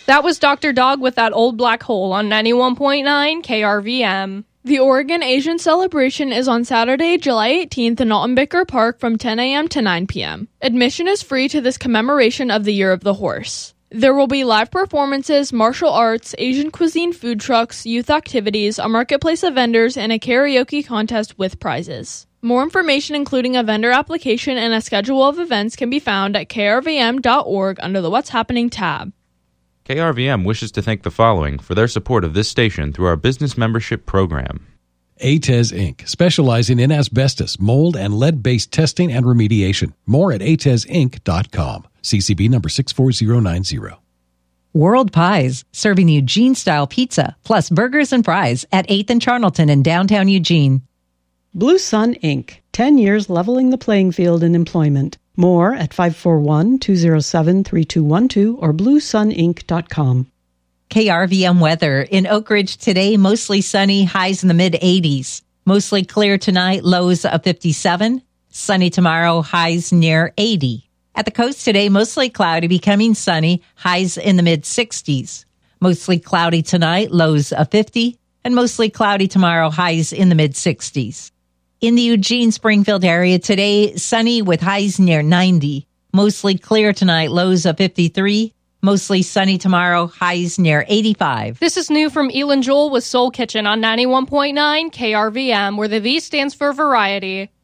That was Dr. Dog with That Old Black Hole on 91.9 KRVM. The Oregon Asian Celebration is on Saturday, July 18th in Alton-Bicker Park from 10 a.m. to 9 p.m. Admission is free to this commemoration of the Year of the Horse. There will be live performances, martial arts, Asian cuisine food trucks, youth activities, a marketplace of vendors, and a karaoke contest with prizes. More information, including a vendor application and a schedule of events, can be found at krvm.org under the What's Happening tab. KRVM wishes to thank the following for their support of this station through our business membership program. ATES Inc., specializing in asbestos, mold, and lead-based testing and remediation. More at atesinc.com. CCB number 64090. World Pies, serving Eugene-style pizza, plus burgers and fries at 8th and Charnelton in downtown Eugene. Blue Sun Inc., 10 years leveling the playing field in employment. More at 541-207-3212 or bluesuninc.com. KRVM weather. In Oak Ridge today, mostly sunny, highs in the mid-80s. Mostly clear tonight, lows of 57. Sunny tomorrow, highs near 80. At the coast today, mostly cloudy, becoming sunny, highs in the mid-60s. Mostly cloudy tonight, lows of 50. And mostly cloudy tomorrow, highs in the mid-60s. In the Eugene-Springfield area today, sunny with highs near 90. Mostly clear tonight, lows of 53. Mostly sunny tomorrow, highs near 85. This is new from Elin Joel with Soul Kitchen on 91.9 KRVM, where the V stands for variety.